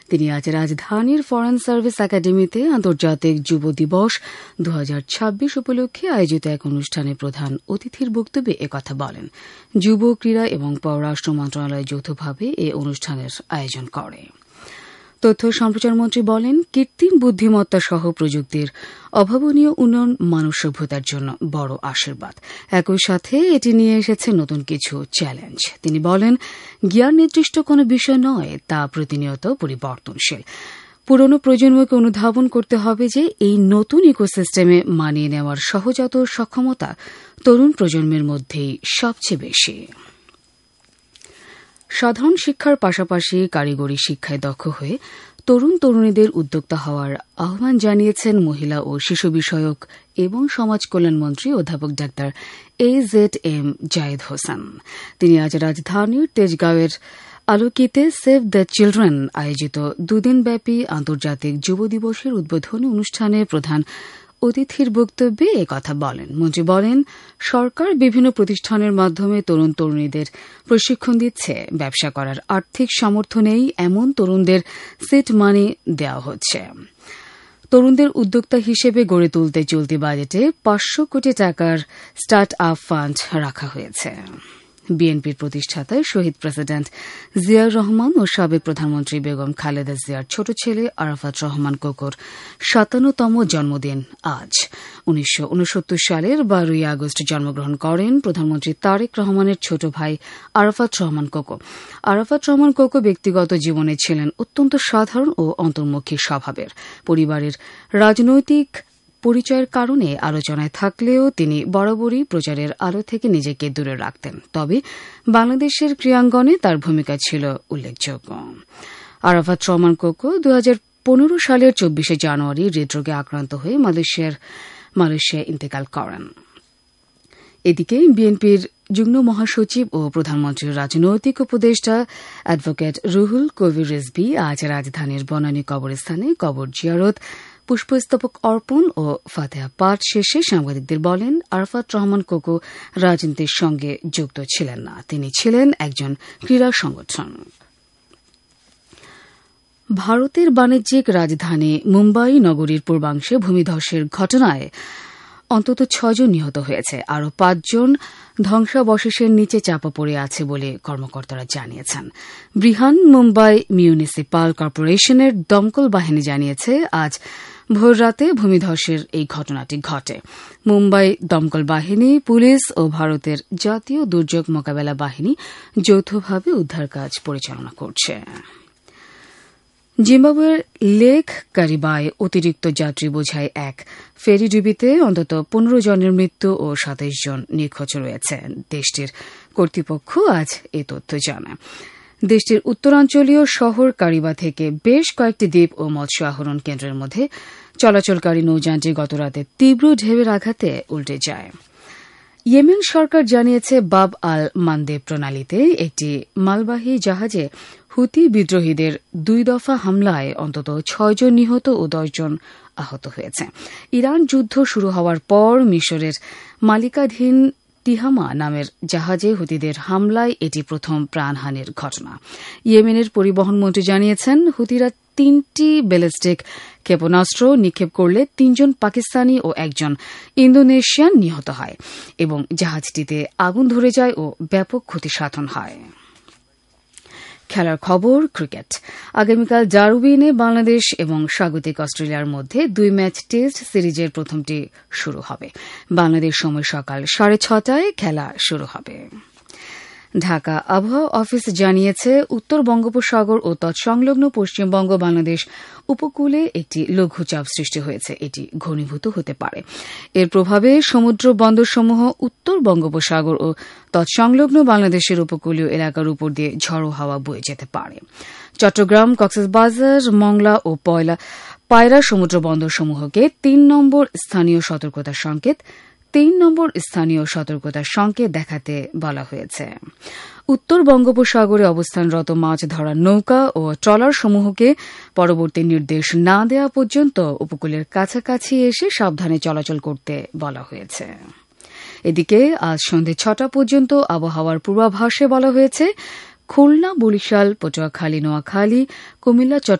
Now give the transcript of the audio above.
তিনি আজ রাজধানীর ফরেন সার্ভিস একাডেমিতে আন্তর্জাতিক যুব দিবস 2026 উপলক্ষে আয়োজিত এক অনুষ্ঠানে প্রধান অতিথির বক্তব্যে একথা বলেন। যুব, ক্রীড়া এবং পররাষ্ট্র মন্ত্রণালয় যৌথভাবে এ অনুষ্ঠানের আয়োজন করে। তথ্য সম্প্রচার মন্ত্রী বলেন, কৃত্রিম বুদ্ধিমত্তা সহ প্রযুক্তির অভাবনীয় উন্নয়ন মানব সভ্যতার জন্য বড় আশীর্বাদ। একই সাথে এটি নিয়ে এসেছে নতুন কিছু চ্যালেঞ্জ। তিনি বলেন, জ্ঞান নির্দিষ্ট কোনো বিষয় নয়, তা প্রতিনিয়ত পরিবর্তনশীল। পুরনো প্রজন্মকে অনুধাবন করতে হবে যে এই নতুন ইকোসিস্টেমে মানিয়ে নেওয়ার সহজাত সক্ষমতা তরুণ প্রজন্মের মধ্যেই সবচেয়ে বেশি। সাধারণ শিক্ষার পাশাপাশি কারিগরি শিক্ষায় দক্ষ হয়ে তরুণ তরুণীদের উদ্যোক্তা হওয়ার আহ্বান জানিয়েছেন মহিলা ও শিশু বিষয়ক এবং সমাজ কল্যাণ মন্ত্রী অধ্যাপক ডাক্তার AZM জায়েদ হোসেন। তিনি আজ রাজধানীর তেজগাঁওয়ের আলোকিতে সেভ দ্য চিলড্রেন আয়োজিত দুদিনব্যাপী আন্তর্জাতিক যুব দিবসের উদ্বোধনী অনুষ্ঠানে প্রধান অতিথির বক্তব্যে একথা বলেন। মন্ত্রী বলেন, সরকার বিভিন্ন প্রতিষ্ঠানের মাধ্যমে তরুণ তরুণীদের প্রশিক্ষণ দিচ্ছে। ব্যবসা করার আর্থিক সামর্থ্য নেই এমন তরুণদের সিড মানি দেওয়া হচ্ছে। তরুণদের উদ্যোক্তা হিসেবে গড়ে তুলতে চলতি বাজেটে 500 কোটি টাকার স্টার্ট আপ ফান্ড রাখা হয়েছে। বিএনপির প্রতিষ্ঠাতা শহীদ প্রেসিডেন্ট জিয়াউর রহমান ও সাবেক প্রধানমন্ত্রী বেগম খালেদা জিয়ার ছোট ছেলে আরাফাত রহমান কোকোর 57তম জন্মদিন আজ। 1969 সালের 12 আগস্ট জন্মগ্রহণ করেন প্রধানমন্ত্রী তারেক রহমানের ছোট ভাই আরাফাত রহমান কোকো। আরাফাত রহমান কোকো ব্যক্তিগত জীবনে ছিলেন অত্যন্ত সাধারণ ও অন্তর্মুখী স্বভাবের। পরিবারের রাজনৈতিক পরিচয়ের কারণে আলোচনায় থাকলেও তিনি বরাবরই প্রচারের আলো থেকে নিজেকে দূরে রাখতেন। তবে বাংলাদেশের ক্রীড়াঙ্গনে তার ভূমিকা ছিল উল্লেখযোগ্য। আরাফাত রহমান কোকো 2015 সালের 24 জানুয়ারি হৃদরোগে আক্রান্ত হয়ে মালয়েশিয়ায় ইন্তেকাল করেন। এদিকে বিএনপির যুগ্ম মহাসচিব ও প্রধানমন্ত্রীর রাজনৈতিক উপদেষ্টা অ্যাডভোকেট রুহুল কবির রিজভী আজ রাজধানীর বনানী কবরস্থানে কবর জিয়ারত, পুষ্পস্তবক অর্পণ ও ফাতেহা পাঠ শেষে সাংবাদিকদের বলেন, আরাফাত রহমান কোকো রাজনীতির সঙ্গে যুক্ত ছিলেন না। তিনি ছিলেন একজন ক্রীড়া সংগঠক। ভারতের বাণিজ্যিক রাজধানী মুম্বাই নগরীর পূর্বাংশে ভূমিধসের ঘটনায় অন্তত 6 জন নিহত হয়েছে। আরও 5 জন ধ্বংসাবশেষের নিচে চাপা পড়ে আছে বলে কর্মকর্তারা জানিয়েছেন। বৃহন মুম্বাই মিউনিসিপাল কর্পোরেশনের দমকল বাহিনী জানিয়েছে, আজ ভোররাতে ভূমিধসের এই ঘটনাটি ঘটে। মুম্বাই দমকল বাহিনী, পুলিশ ও ভারতের জাতীয় দুর্যোগ মোকাবেলা বাহিনী যৌথভাবে উদ্ধার কাজ পরিচালনা করছে। জিম্বাবুয়ের লেক কারিবায় অতিরিক্ত যাত্রী বোঝাই এক ফেরিডুবিতে অন্তত 15 জনের মৃত্যু ও 27 জন নিখোঁজ রয়েছে। দেশটির কর্তৃপক্ষ আজ এ তথ্য জানায়। দেশটির উত্তরাঞ্চলীয় শহর কারিবা থেকে বেশ কয়েকটি দ্বীপ ও মৎস্য আহরণ কেন্দ্রের মধ্যে চলাচলকারী নৌযানটি গতরাতে তীব্র ঢেউয়ের আঘাতে উল্টে যায়। ইয়েমেন সরকার জানিয়েছে, বাব আল মানদেব প্রণালীতে একটি মালবাহী জাহাজে হুতি বিদ্রোহীদের 2 দফা হামলায় অন্তত 6 জন নিহত ও 10 জন আহত হয়েছে। ইরান যুদ্ধ শুরু হওয়ার পর মিশরের মালিকাধীন তিহামা নামের জাহাজে হুতিদের হামলায় এটি প্রথম প্রাণহানির ঘটনা। ইয়েমেনের পরিবহন মন্ত্রী জানিয়েছেন, হুতিরা 3টি ব্যালিস্টিক ক্ষেপণাস্ত্র নিক্ষেপ করলে 3 জন পাকিস্তানি ও 1 জন ইন্দোনেশিয়ান নিহত হয় এবং জাহাজটিতে আগুন ধরে যায় ও ব্যাপক ক্ষতিসাধন হয়। খেলার খবর, ক্রিকেট। আগামীকাল ডারউইনে বাংলাদেশ এবং স্বাগতিক অস্ট্রেলিয়ার মধ্যে 2 ম্যাচ টেস্ট সিরিজের প্রথমটি শুরু হবে। বাংলাদেশ সময় সকাল 6:30টায় খেলা শুরু হবে। ঢাকা আবহাওয়া অফিস জানিয়েছে, উত্তর বঙ্গোপসাগর ও তৎসংলগ্ন পশ্চিমবঙ্গ বাংলাদেশ উপকূলে একটি লঘুচাপ সৃষ্টি হয়েছে। এটি ঘনীভূত হতে পারে। এর প্রভাবে সমুদ্র বন্দরসমূহ উত্তর বঙ্গোপসাগর ও তৎসংলগ্ন বাংলাদেশের উপকূলীয় এলাকার উপর দিয়ে ঝড়ো হাওয়া বয়ে যেতে পারে। চট্টগ্রাম, কক্সবাজার, মংলা ও পায়রা সমুদ্র বন্দরসমূহকে 3 নম্বর স্থানীয় সতর্কতার সংকেত দেখাতে বলা হয়েছে। উত্তর বঙ্গোপসাগরে অবস্থানরত মাছ ধরার নৌকা ও ট্রলার সমূহকে পরবর্তী নির্দেশ না দেওয়া পর্যন্ত উপকূলের কাছাকাছি এসে সাবধানে চলাচল করতে বলা হয়েছে। এদিকে আজ সন্ধ্যে 6টা পর্যন্ত আবহাওয়ার পূর্বাভাসে বলা হয়েছে, খুলনা, বরিশাল, পটুয়াখালী, নোয়াখালী, কুমিল্লা,